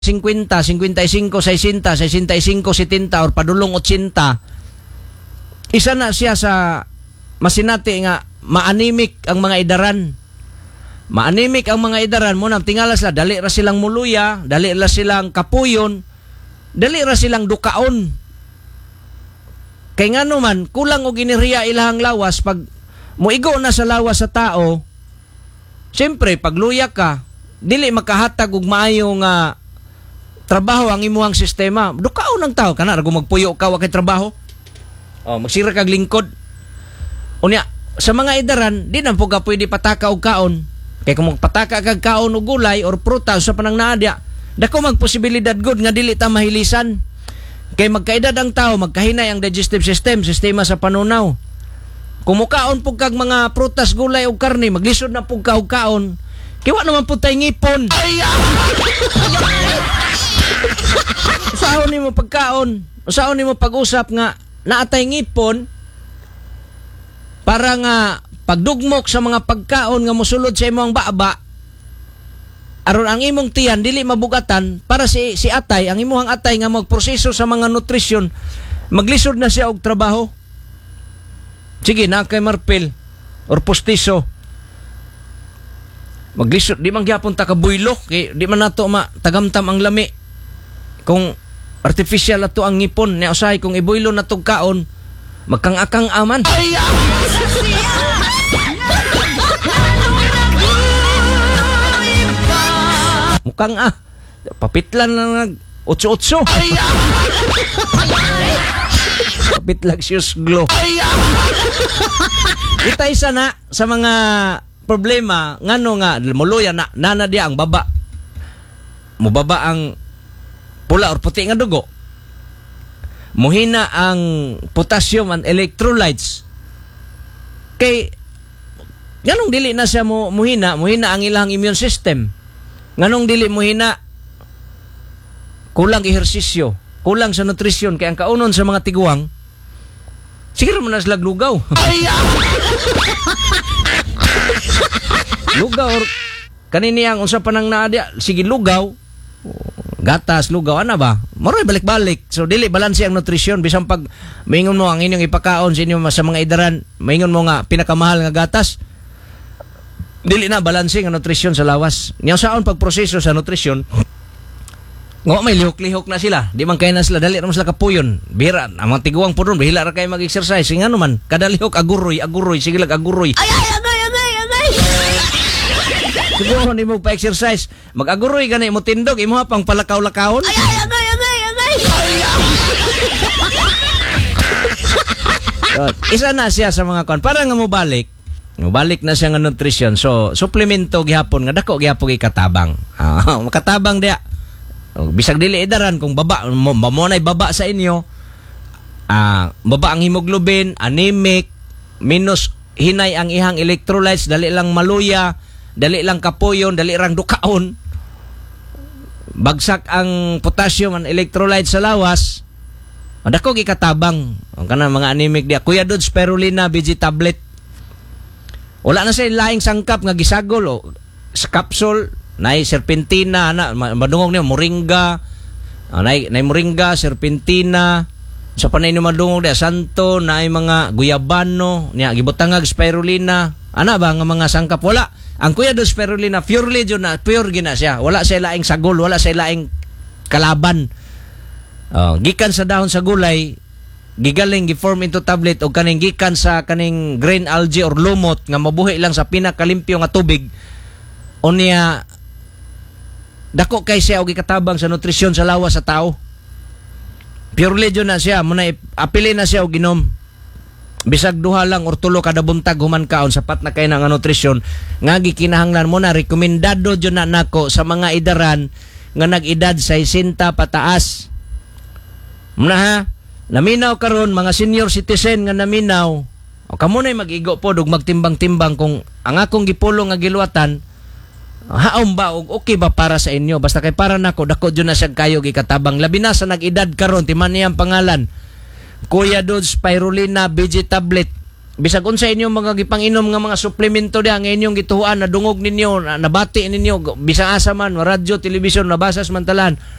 50, 55, 60, 65, 70 or padulong 80, isa na siya sa masinati nga maanimic ang mga idaran. Maanimic ang mga idaran mo nang tingala sila, dali ra silang muluya, dali ra silang kapuyon, dali ra silang dukaon. Kay nga naman, kulang og giniriya ilahang lawas pag muigo na sa lawas sa tao. Siyempre, pag luya ka, dili makahatag og maayo nga trabaho ang imuhang sistema. Dukaon ng tao kana kung magpuyo ka wa kay trabaho. Magsira kag lingkod. Unya, sa mga idaran, di na po ka pwede pataka og kaon. Kay kung magpataka kag kaon og gulay or prutas sa panang naadya, dako magposibilidad gud nga dili ta mahilisan. Kay magkaedad ang tao, magkahinay ang digestive system, sistema sa panunaw. Kung mukaon po kag mga prutas, gulay o karne, maglisod na po ka og kaon, kiwa naman po tayo ngipon. Usaon ni mo pagkaon, usaon ni mo pag-usap nga naatay ngipon para nga pagdugmok sa mga pagkaon nga mosulod sa imong baba aron ang imong tiyan dili mabugatan para si atay, ang imong atay nga magproseso sa mga nutrisyon, maglisod na siya og trabaho. Sige na kay Marpel or postiso, maglisod, di man gyapon ta kabuylo kay di man nato tagamtam ang lami. Kung artificial ato ang ngipon, na usahay kung ibuylo na tog kaon, magkang-akang aman. Mukhang papitlan lang nag 8-8. Papitlag siyos glow. Ita isa na sa mga problema ngano nga muluya na dia ang baba. Mubaba ang pula or puti nga dugo. Muhina ang potassium and electrolytes. Kay nganong dili na siya muhina ang ilang immune system. Nganong dili muhina? Kulang ehersisyo, kulang sa nutrisyon. Kaya ang kaunon sa mga tiguang, siguro mo na sila lugaw. Lugaw or kanini ang unsa pa nang naadya, sige lugaw, gatas, lugaw, ana ba? Maroy balik-balik. So dili balanse ang nutrisyon. Bisan pag maingon mo ang inyong ipakaon sa inyo sa mga idaran, maingon mo nga pinakamahal nga gatas, dili na balanse ang nutrisyon sa lawas. Nya saon pagproseso sa nutrisyon, nga may lihok-lihok na sila. Di man kaya na sila, dali naman sila kapuyon. Bira, ang mga tiguang po ron, bahila ra kayo mag-exercise. Nga naman, kada lihok, aguroy, sige lang, aguroy. Agay! Siguro hindi mo pa-exercise. Mag-aguroy ka na, mo tindog, imo pang palakaw-lakawon. Agay! Isa na siya sa mga kon. Para nga mubalik na siya nga nutrisyon. So, suplemento gihapon, nga dako gihapon ikatabang. Makatabang dia. Bisag dili idaran kung baba mo nay baba sa inyo, baba ang hemoglobin, anemic, minus hinay ang ihang electrolytes, dali lang maluya, dali lang kapuyon, dali lang dukaon, bagsak ang potassium and electrolytes sa lawas, dako gikatabang ang kana mga anemic dia. Kuya Dod, spirulina BG tablet, wala na sa laing sangkap nga gisagol o sa capsule. Nay serpentina ana madungog niya moringa, nay moringa, serpentina, sa panay ni madungog dia santo, nay mga guyabano niya gibutangag spirulina, ana ba nga mga sangkap. Wala ang Kuya Dod spirulina purely jud na pure gina siya, wala sa laing sagol, wala sa laing kalaban. Gikan sa dahon sa gulay, gigaling gi-form into tablet o kaning gikan sa kaning green algae or lumot nga mabuhi lang sa pinakalimpyo nga tubig. Unya dako kay siya og ikatabang sa nutrisyon sa lawas sa tao. Pure legion na siya, muna apili na siya og ginom. Bisag duha lang or tulo kada buntag human kaon, sapat na kay na nga nutrisyon nga gikinahanglan mo na. Rekomendado jud na nako sa mga idaran nga nag-edad sa 60 pataas. Muna ha, naminaw karon mga senior citizen nga naminaw, o kamo nay mag-igo pod og magtimbang-timbang kung ang akong gipulong nga giluwatan haom ba og okay ba para sa inyo. Basta kay para nako dako jud na siya kayo gikatabang, labi na sa nag-edad karon. Timan niyang pangalan Kuya Dod spirulina BG tablet. bisag unsa inyong mga gipanginom nga mga suplemento diha nga inyong gituhuan na dungog ninyo, nabati ninyo, bisag asa man, radyo, telebisyon, nabasa samantalan,